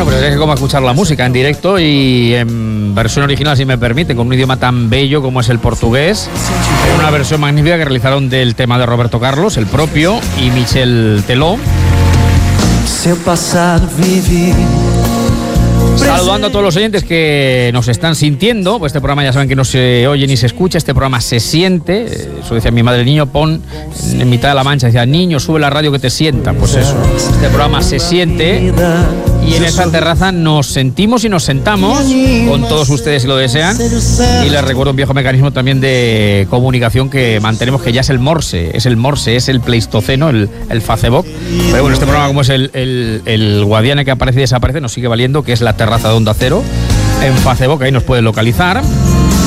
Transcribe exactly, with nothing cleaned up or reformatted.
pues es como escuchar la música en directo y en versión original, si me permite, con un idioma tan bello como es el portugués. Una versión magnífica que realizaron del tema de Roberto Carlos, el propio, y Michel Teló. Saludando a todos los oyentes que nos están sintiendo, pues este programa ya saben que no se oye ni se escucha, este programa se siente. Eso decía mi madre, niño, pon en mitad de la mancha, decía, niño, sube la radio que te sienta. Pues eso, este programa se siente y en esa terraza nos sentimos y nos sentamos con todos ustedes si lo desean. Y les recuerdo un viejo mecanismo también de comunicación que mantenemos, que ya es el Morse, es el Morse, es el Pleistoceno, el, el Facebook. Pero bueno, este programa, como es el, el, el Guadiana que aparece y desaparece, nos sigue valiendo, que es la terraza de Onda Cero en Facebook, ahí nos pueden localizar.